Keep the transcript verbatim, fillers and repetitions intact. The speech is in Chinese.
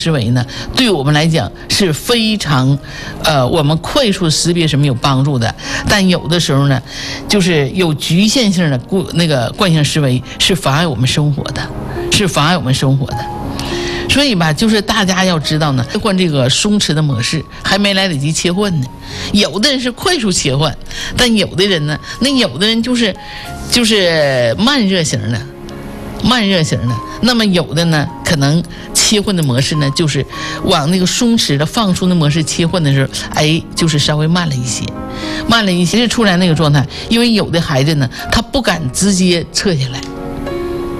思维呢，对我们来讲是非常，呃，我们快速识别什么有帮助的。但有的时候呢，就是有局限性的固那个惯性思维是妨碍我们生活的，是妨碍我们生活的。所以吧，就是大家要知道呢，切换这个松弛的模式，还没来得及切换呢。有的人是快速切换，但有的人呢，那有的人就是就是慢热型的。慢热型的，那么有的呢，可能切换的模式呢，就是往那个松弛的、放松的模式切换的时候，哎，就是稍微慢了一些，慢了一些，就出来那个状态。因为有的孩子呢，他不敢直接撤下来，